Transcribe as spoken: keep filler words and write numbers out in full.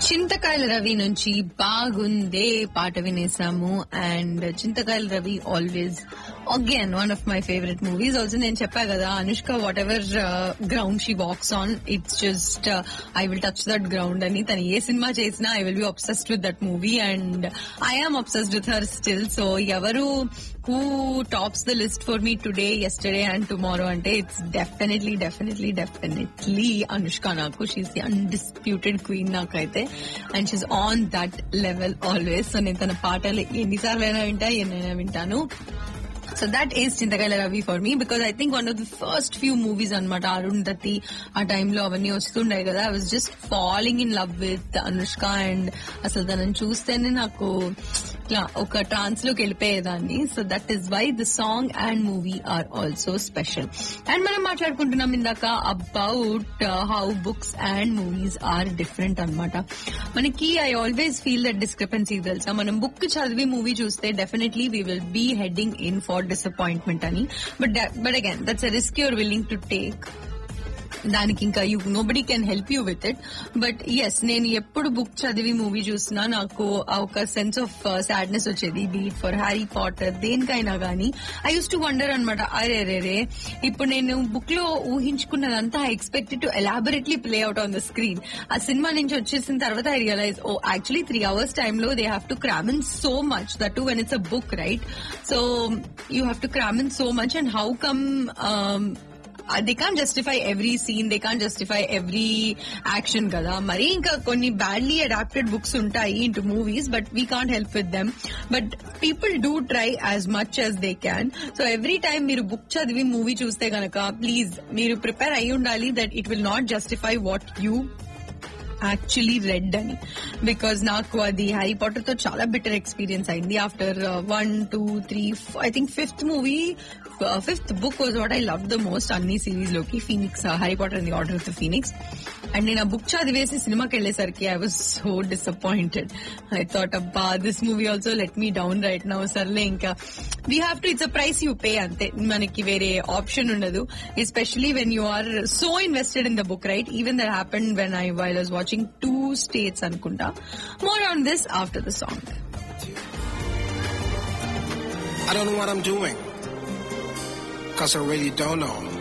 చింతకాయల రవి నుంచి బాగుందే పాట వినేసాము. And Chintakayala Ravi always again one of my favourite movies. Also నేను చెప్పా కదా, Anushka what ever ground she wax on, it's just I will touch that ground అని. తను ఏ సినిమా చేసినా I will be obsessed with that movie and I am obsessed with her still. So ఎవరు who tops the list for me today, yesterday and tomorrow ante it's definitely definitely definitely Anushka Naku. She's the undisputed queen nakaithe and she's on that level always. So nenu tana paatalu enni saarlu aina vinta ennaina vintanu. So that is Chintakayala Ravi for me because I think one of the first few movies anamata Arundhati aa time lo avanni vastundayi kada, I was just falling in love with Anushka and asalu tananu chustene naku oka trance loki vellipoyedanni. So that is why the song and movie are also special. And manam maatladukuntunnam indaka about uh, how books and movies are different anamata. Manaki I always feel that discrepancy telsa, manam book chadivi movie chuste definitely we will be heading in for disappointment ani, but that, but again that's a risk you're willing to take. దానికి ఇంకా you nobody can help you with it. But yes, నేను ఎప్పుడు book చదివి movie చూసినా నాకు ఒక sense of sadness వచ్చేది. Beat for Harry Potter దేనికైనా గానీ ఐ యూస్ టు వండర్ అనమాట, అరే రే రే ఇప్పుడు నేను బుక్ లో ఊహించుకున్నదంతా I expected to elaborately play out on the screen. ఆ సినిమా నుంచి వచ్చేసిన తర్వాత I realise oh actually three hours time లో they have to cram in so much, that to when it's a book right. So you have to cram in so much and how come Uh, they can't justify every scene, they can't justify every action kada. Mari inka konni badly adapted books untayi into movies, but we can't help with them. But people do try as much as they can. So every time meeru book chadivi movie chuste ganaka, please meeru prepare ayi undali that it will not justify what you actually red అని. Because నాకు అది Harry Potter తో చాలా better experience అయింది. After one two three I think fifth movie fifth book was what I love the most అన్ని series లోకి, Phoenix, Harry Potter and the order of the Phoenix. And నేను ఆ book చదివేసి సినిమాకి వెళ్లేసరికి I was so disappointed. I thought అబ్బా this movie also let me down right now. సర్లే ఇంకా we have to, it's a price you pay అంతే, మనకి వేరే ఆప్షన్ ఉండదు. Especially when you are so invested in the book right. Even that happened when I while was watching two states అనుకుంటా. More on this after the song. I don't know what I'm doing, cause I really don't know.